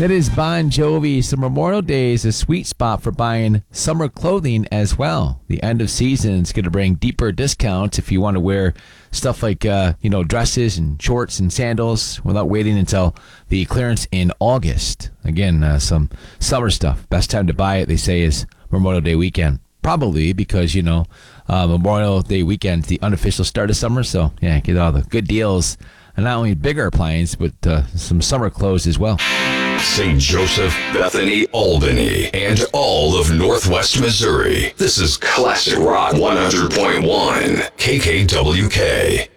That is Bon Jovi. So Memorial Day is a sweet spot for buying summer clothing as well. The end of season is going to bring deeper discounts if you want to wear stuff like dresses and shorts and sandals without waiting until the clearance in August. Again, some summer stuff. Best time to buy it, they say, is Memorial Day weekend. Probably because, Memorial Day weekend is the unofficial start of summer. So, yeah, get all the good deals. And not only bigger appliances, but some summer clothes as well. St. Joseph, Bethany, Albany, and all of Northwest Missouri. This is Classic Rock 100.1 KKWK.